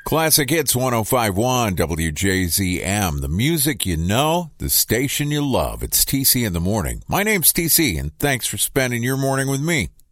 Classic Hits 105.1 WJZM. The music you know, the station you love. It's TC in the morning. My name's TC, and thanks for spending your morning with me.